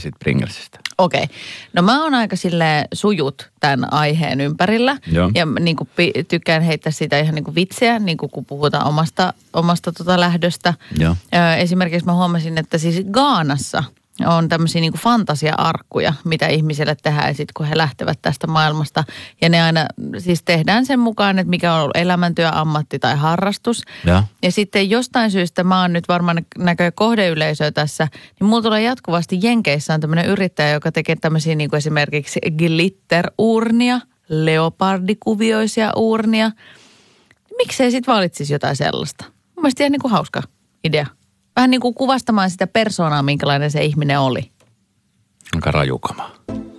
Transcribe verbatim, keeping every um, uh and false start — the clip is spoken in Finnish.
siitä Pringlesistä? Okei. Okay. No mä oon aika silleen sujut tämän aiheen ympärillä. Joo. Ja niin kuin tykkään heittää siitä ihan niin kuin vitsiä, niin kuin kun puhutaan omasta, omasta tota lähdöstä. Joo. Esimerkiksi mä huomasin, että siis Ghanassa on tämmöisiä niin kuin fantasia-arkkuja, mitä ihmisille tehdään sitten, kun he lähtevät tästä maailmasta. Ja ne aina siis tehdään sen mukaan, että mikä on ollut elämäntyö, ammatti tai harrastus. Ja, ja sitten jostain syystä, mä oon nyt varmaan näköjä kohdeyleisöä tässä, niin mulla tulee jatkuvasti Jenkeissä on tämmöinen yrittäjä, joka tekee tämmöisiä niin kuin esimerkiksi glitter-uurnia, leopardikuvioisia uurnia. Miksei sitten valitsisi jotain sellaista? Mun mielestä ihan niin kuin hauska idea. Vähän niin kuin kuvastamaan sitä persoonaa, minkälainen se ihminen oli. aika rajukama.